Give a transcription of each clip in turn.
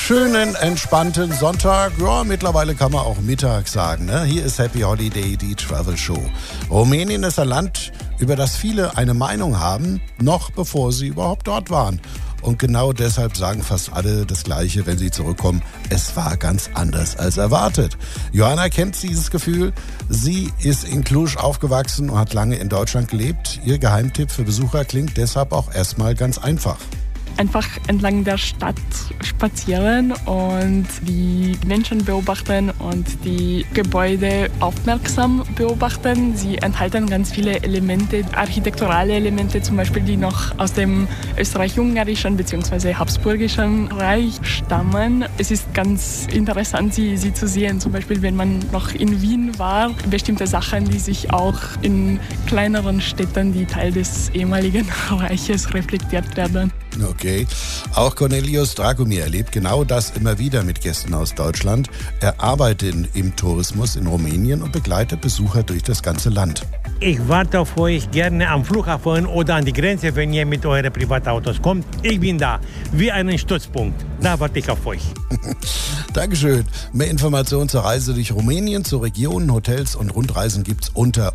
Schönen, entspannten Sonntag. Ja, mittlerweile kann man auch Mittag sagen. Ne? Hier ist Happy Holiday, die Travel Show. Rumänien ist ein Land, über das viele eine Meinung haben, noch bevor sie überhaupt dort waren. Und genau deshalb sagen fast alle das Gleiche, wenn sie zurückkommen. Es war ganz anders als erwartet. Johanna kennt dieses Gefühl. Sie ist in Cluj aufgewachsen und hat lange in Deutschland gelebt. Ihr Geheimtipp für Besucher klingt deshalb auch erstmal ganz einfach. Einfach entlang der Stadt spazieren und die Menschen beobachten und die Gebäude aufmerksam beobachten. Sie enthalten ganz viele Elemente, architekturale Elemente zum Beispiel, die noch aus dem österreich-ungarischen bzw. habsburgischen Reich stammen. Es ist ganz interessant, sie zu sehen. Zum Beispiel, wenn man noch in Wien war, bestimmte Sachen, die sich auch in kleineren Städten, die Teil des ehemaligen Reiches reflektiert werden. Okay. Auch Cornelius Dragomir erlebt genau das immer wieder mit Gästen aus Deutschland. Er arbeitet im Tourismus in Rumänien und begleitet Besucher durch das ganze Land. Ich warte auf euch gerne am Flughafen oder an die Grenze, wenn ihr mit euren Privatautos kommt. Ich bin da, wie ein Stützpunkt. Da warte ich auf euch. Dankeschön. Mehr Informationen zur Reise durch Rumänien, zu Regionen, Hotels und Rundreisen gibt's unter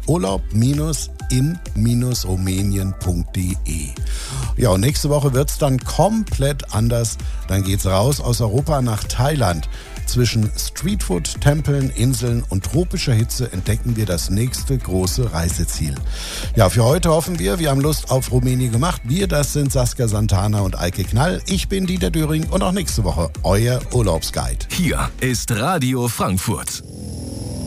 urlaub-in-rumänien.de. Ja, und nächste Woche wird's dann komplett anders. Dann geht's raus aus Europa nach Thailand. Zwischen Streetfood, Tempeln, Inseln und tropischer Hitze entdecken wir das nächste große Reiseziel. Ja, für heute hoffen wir haben Lust auf Rumänien gemacht. Wir, das sind Saskia Santana und Eike Knall. Ich bin Dieter Döring und auch nächste Woche euer Urlaubsguide. Hier ist Radio Frankfurt.